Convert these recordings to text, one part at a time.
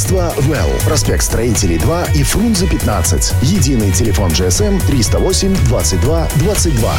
Агентство «Well». Проспект Строителей 2 и Фрунзе 15. Единый телефон GSM 308 22 22.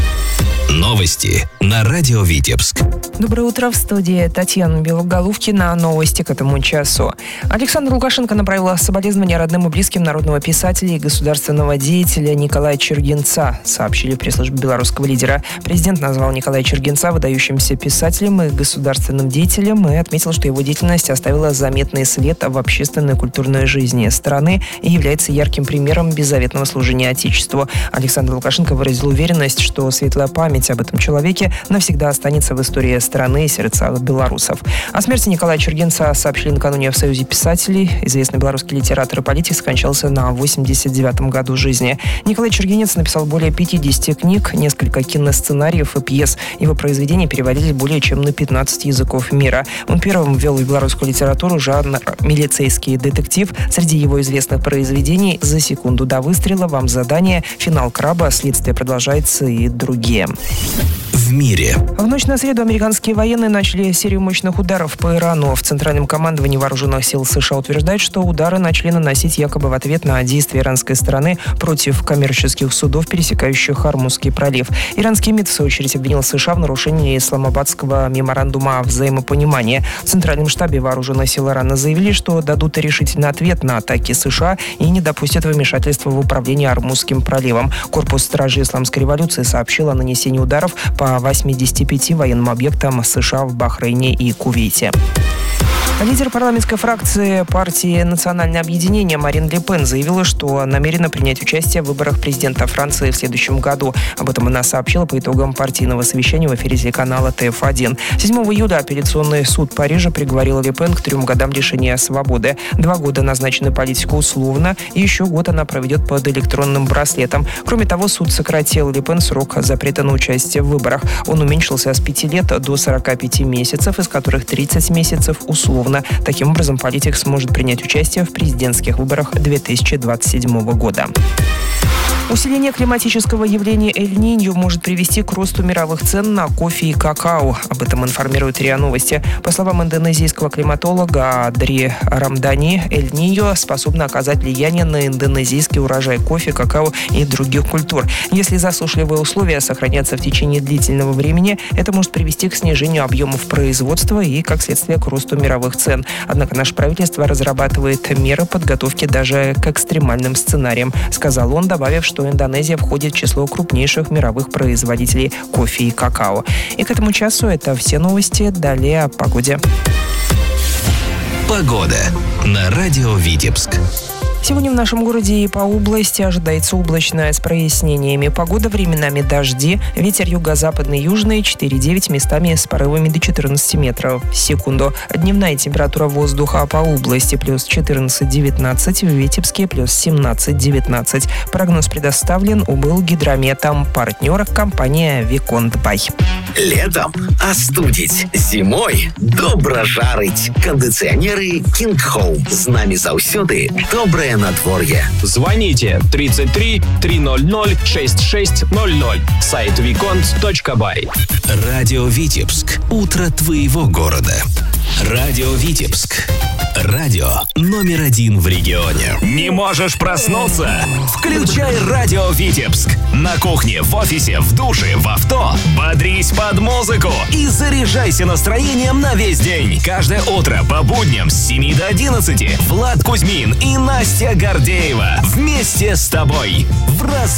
Новости на радио Витебск. Доброе утро, в студии Татьяна Белоголовкина. Новости к этому часу. Александр Лукашенко направил соболезнования родным и близким народного писателя и государственного деятеля Николая Чергенца, сообщили в пресс-службе белорусского лидера. Президент назвал Николая Чергенца выдающимся писателем и государственным деятелем и отметил, что его деятельность оставила заметный след в общественной и культурной жизни страны и является ярким примером беззаветного служения Отечеству. Александр Лукашенко выразил уверенность, что светлая память об этом человеке навсегда останется в истории страны и сердцах белорусов. О смерти Николая Чергенца сообщили накануне в Союзе писателей. Известный белорусский литератор и политик скончался на 89-м году жизни. Николай Чергенец написал более 50 книг, несколько киносценариев и пьес. Его произведения переводились более чем на 15 языков мира. Он первым ввел в белорусскую литературу жанр милицейский детектив. Среди его известных произведений «За секунду до выстрела», «Вам задание», «Финал краба», «Следствие продолжается» и другие. В мире. В ночь на среду американские военные начали серию мощных ударов по Ирану. В Центральном командовании вооруженных сил США утверждают, что удары начали наносить якобы в ответ на действия иранской стороны против коммерческих судов, пересекающих Хормузский пролив. Иранский МИД, в свою очередь, обвинил США в нарушении Исламабадского меморандума о взаимопонимании. В Центральном штабе вооруженных сил Ирана заявили, что дадут решительный ответ на атаки США и не допустят вмешательства в управление Хормузским проливом. Корпус стражи исламской революции сообщил о нанесении ударов по 85 военным объектам США в Бахрейне и Кувейте. Лидер парламентской фракции партии «Национальное объединение» Марин Ле Пен заявила, что намерена принять участие в выборах президента Франции в следующем году. Об этом она сообщила по итогам партийного совещания в эфире телеканала ТФ1. 7 июля апелляционный суд Парижа приговорил Ле Пен к 3 годам лишения свободы. 2 года назначены политику условно, и еще год она проведет под электронным браслетом. Кроме того, суд сократил Ле Пен срок запрета на участие в выборах. Он уменьшился с 5 лет до 45 месяцев, из которых 30 месяцев условно. Таким образом, политик сможет принять участие в президентских выборах 2027 года. Усиление климатического явления Эль-Ниньо может привести к росту мировых цен на кофе и какао. Об этом информирует РИА Новости. По словам индонезийского климатолога Адри Рамдани, Эль-Ниньо способна оказать влияние на индонезийский урожай кофе, какао и других культур. Если засушливые условия сохранятся в течение длительного времени, это может привести к снижению объемов производства и, как следствие, к росту мировых цен. Однако наше правительство разрабатывает меры подготовки даже к экстремальным сценариям, сказал он, добавив, что Индонезия входит в число крупнейших мировых производителей кофе и какао. И к этому часу это все новости. Далее о погоде. Погода на радио Витебск. Сегодня в нашем городе и по области ожидается облачная с прояснениями. Погода, временами дожди, ветер юго-западный, южный 4,9, местами с порывами до 14 метров в секунду. Дневная температура воздуха по области плюс 14-19, в Витебске плюс 17-19. Прогноз предоставлен Облгидрометом. Партнер компания Виконт Бай. Летом остудить, зимой добра жарить. Кондиционеры King Home. З нами заўсёды доброе надворье. Звоните 33 300 6600. Сайт виконт.бай. Радио Витебск. Утро твоего города. Радио Витебск. Радио номер 1 в регионе. Не можешь проснуться? Включай радио Витебск. На кухне, в офисе, в душе, в авто. Бодрись под музыку и заряжайся настроением на весь день. Каждое утро по будням с 7 до 11 Влад Кузьмин и Настя Гордеева вместе с тобой в